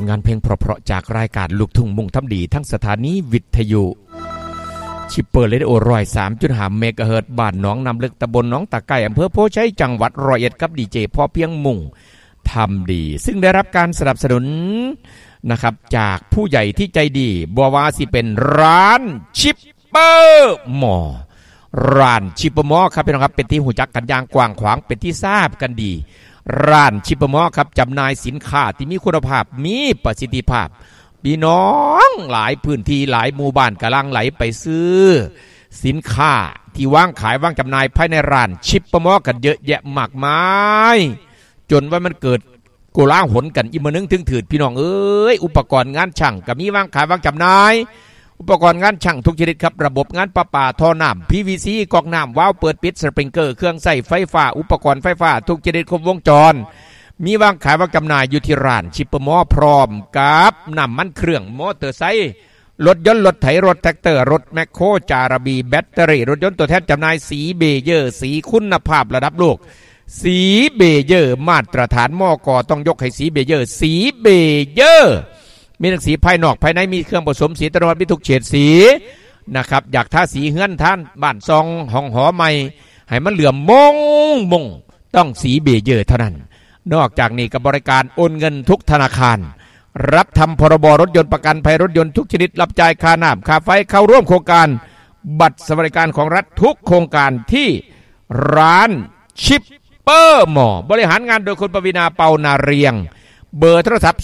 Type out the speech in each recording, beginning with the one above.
ลงานเพลงเพราะๆจากรายการลูกทุ่งมุ่งทำดีทั้งสถานีวิทยุชิปเปอร์เรดิโอ103.5 เมกะเฮิรตซ์บ้านหนองน้ำลึกตำบลหนองตะไคร้อำเภอโพชัยจังหวัด101กับดีเจพอเพียงมุ่งทำดีซึ่งได้รับการสนับสนุนนะครับจากผู้ใหญ่ที่ใจดีบัววาสิเป็นร้านชิปเปอร์หมอร้านชิปเปอร์หมอครับพี่น้องครับเป็นที่หูจักกันอย่างกว้างขวางเป็นที่ทราบกันดีร้านชิปเปอร์หมอครับจำหน่ายสินค้าที่มีคุณภาพมีประสิทธิภาพพี่น้องหลายพื้นที่หลายหมู่บ้านกำลังไหลไปซื้อสินค้าที่วางขายวางจำหน่ายภายในร้านชิปเปอร์หมอกันเยอะแยะมากมายจนว่ามันเกิดโกลาหลกันอีมื้อนึงถึงถืดพี่น้องเอ้ยอุปกรณ์งานช่างก็มีวางขายวางจำหน่ายอุปกรณ์งานช่างทุกชนิดครับระบบงานประปาท่อน้ำ PVC ก๊อกน้ำวาล์วเปิดปิดสปริงเกอร์เครื่องใส่ไฟฟ้าอุปกรณ์ไฟฟ้าทุกชนิดครบวงจรมีวางขายวางจำหน่ายอยู่ที่ร้านชิปเปอร์หมอพร้อมกับน้ำมันเครื่องมอเตอร์ไซค์รถยนต์รถไถรถแท็กเตอร์รถแมคโครจาระบีแบตเตอรี่รถยนต์ตัวแทนจำหน่ายสีเบเยอร์สีคุณภาพระดับโลกสีเบเยอร์มาตรฐานมก.ต้องยกให้สีเบเยอร์สีเบเยอร์มีทั้งสีภายนอกภายในมีเครื่องผสมสีตลอดมีทุกเฉดสีนะครับอยากทาสีเฮือนท่านบ้านซองห้องหอใหม่ให้มันเหลื่อมมงต้องสีเบเยอร์เท่านั้นนอกจากนี้กับบริการโอนเงินทุกธนาคารรับทำพรบรถยนต์ประกันภัยรถยนต์ทุกชนิดรับจ่ายค่าน้ำค่าไฟเข้าร่วมโครงการบัตรสวัสดิการของรัฐทุกโครงการที่ร้านชิปเปอร์หมอบริหารงานโดยคุณปวีณาเปานาเรียงเบอร์โทรศัพท์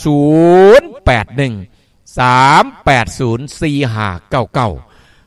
081 380 4599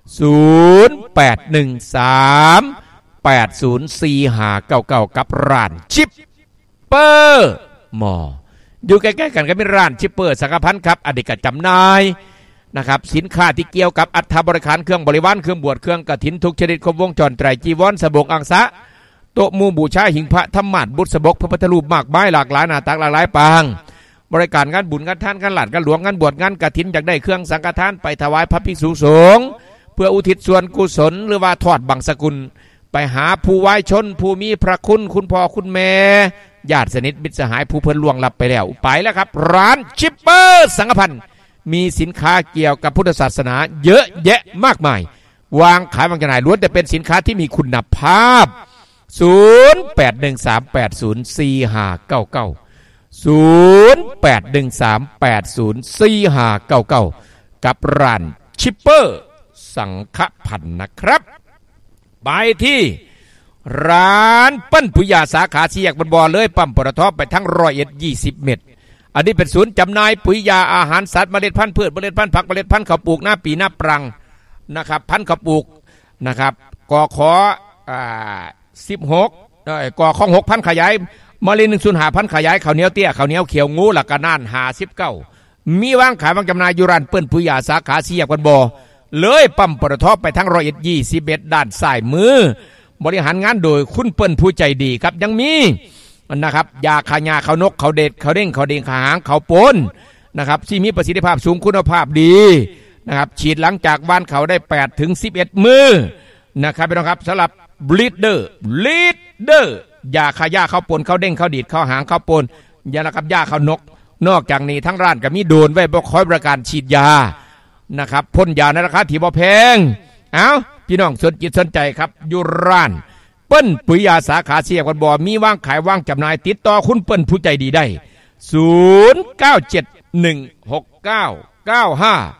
081 380 4599กับร้านชิปเปอร์หมออยู่ใกล้ๆกันก็มีร้านชิปเปอร์สังฆพันธ์ครับอดีตจำหน่ายนะครับสินค้าที่เกี่ยวกับอัฐบริการเครื่องบริวารเครื่องบวชเครื่องกฐินทุกชนิดครบวงจรไตรจีวรสบงอังสะโต๊ะหมู่บูชาหิ้งพระธรรมาสน์บุษบกพระพุทธรูปมากมายหลากหลายหน้าตักหลากหลายปางบริการงานบุญงานทานงานหลาดงานหลวงงานบวชงานกฐินอยากได้เครื่องสังฆทานไปถวายพระภิกษุสงฆ์เพื่ออุทิศส่วนกุศลหรือว่าทอดบังสกุลไปหาผู้วายชนผู้มีพระคุณคุณพ่อคุณแม่ญาติสนิทมิตรสหายผู้เพิ่นล่วงลับไปแล้วไปแล้วครับร้านชิปเปอร์สังฆพันธ์มีสินค้าเกี่ยวกับพุทธศาสนาเยอะแยะมากมายวางขายวางจำหน่ายล้วนแต่เป็นสินค้าที่มีคุณภาพ0813804599 0813804599กับร้านชิปเปอร์สังฆพันธ์นะครับไปที่ร้านปั้นปุยาสาขา4แยกบางบ่อเลยปั๊มปตท.ไปทั้ง120 เมตรอันนี้เป็นศูนย์จำหน่ายปุ๋ยยาอาหารสัตว์เมล็ดพันธุ์พืชเมล็ดพันธุ์ผักเมล็ดพันธุ์ข้าวปลูกหน้าปีหน้าปรังนะครับพันธุ์ข้าวปลูกนะครับกข16กของ6พันขยายมะลิ105พันขยายข้าวเหนียวเตี้ยข้าวเหนียวเขียวงูหลักกะน่าน59มีวางขายวางจำหน่ายอยู่ร้านเปิ้นปุยาสาขา4แยกบางบ่อเลยปั๊มปตท.ไปทั้ง120 เมตรด้านซ้ายมือบริหารงานโดยคุณเปิ้นผู้ใจดีครับยังมีนะครับยาฆ่าหญ้าเขานกเขาเด็ดเขาเด้งเขาเด้งขาหางเขาปนนะครับที่มีประสิทธิภาพสูงคุณภาพดีนะครับฉีดหลังจากว่านเขาได้8 ถึง 11 มื้อนะครับพี่น้องครับสำหรับบลีดเดอร์ยาฆ่าหญ้าเขาปนเขาเด้งเขาดีดเขาหางเขาปนยานะครับยาเขานกนอกจากนี้ทั้งร้านก็มีโดรนไว้คอยบริการฉีดยานะครับพ่นยาในราคาที่บ่แพงพี่น้องสนจิตสนใจครับอยู่ร้านเปิ้นปุ๋ยยาสาขา4แยกบางบ่อมีวางขายวางจำหน่ายติดต่อคุณเปิ้นผู้ใจดีได้09716995